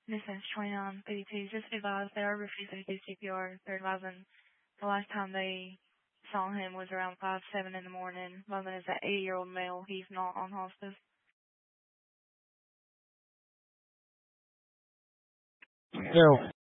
Nuisance 2982. Just advised they are refusing to do CPR. They're advising the last time they saw him was around 5-7 in the morning. Logan is an 80-year-old male. He's not on hospice. Daryl.